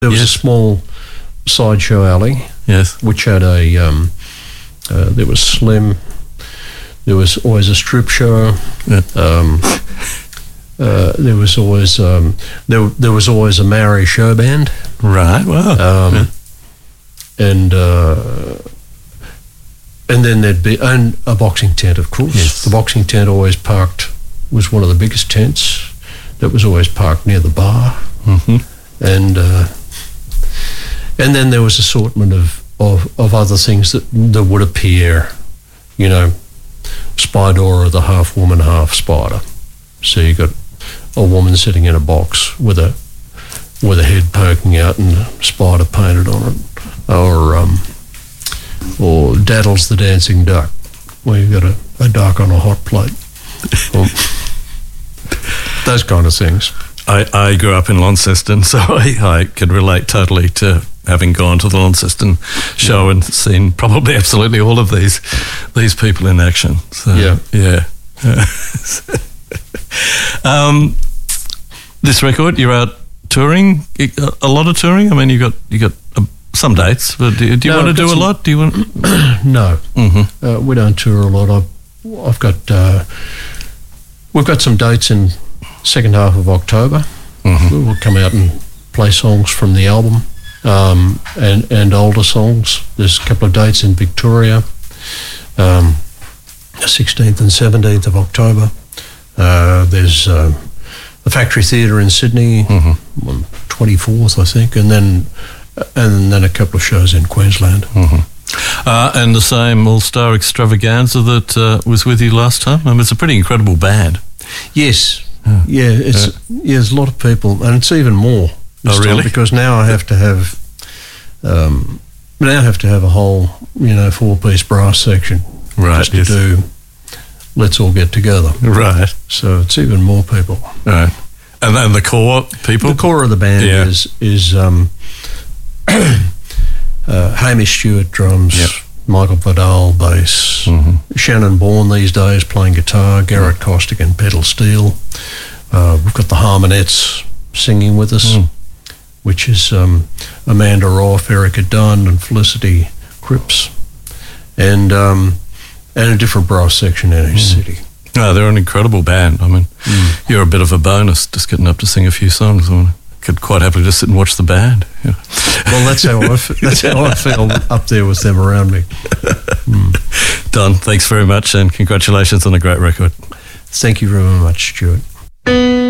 There was a small sideshow alley, Yes. which had there was Slim. There was always a strip show. Yeah. There was always there was always a Maori show band. Right. Wow. And then there'd be a boxing tent, of course. Yes. The boxing tent was one of the biggest tents that was always parked near the bar. Mm-hmm. And then there was assortment of other things that would appear, Spydora, the half woman, half spider. So you got a woman sitting in a box with a head poking out and a spider painted on it, or Daddles the Dancing Duck, where you've got a duck on a hot plate. Those kind of things. I grew up in Launceston, so I can relate totally to having gone to the Launceston show and seen probably absolutely all of these people in action. So, yeah. This record, you're out touring, a lot of touring. I mean, you got some dates, but do you want to do a lot? Do you want? No, we don't tour a lot. We've got some dates in second half of October. Mm-hmm. We'll come out and play songs from the album, and older songs. There's a couple of dates in Victoria, 16th and 17th of October. There's the Factory Theatre in Sydney, 24th, I think, and then a couple of shows in Queensland. And the same All-Star Extravaganza that was with you last time. I mean, it's a pretty incredible band. Yes. There's a lot of people, and it's even more. Oh, really? Because now I have to have, a whole, 4-piece brass section, Right. just to do. Let's all get together. Right. So it's even more people. Right. And then the core people. The core of the band is Hamish Stewart drums. Yep. Michael Vidal bass, Shannon Bourne these days playing guitar, Garrett Costigan pedal steel. We've got the Harmonettes singing with us, which is Amanda Roth, Erica Dunn, and Felicity Cripps, and a different brass section in each city. Oh, they're an incredible band. I mean, you're a bit of a bonus just getting up to sing a few songs. I could quite happily just sit and watch the band. Yeah. Well, that's how I feel up there with them around me. Don, thanks very much, and congratulations on a great record. Thank you very much, Stuart.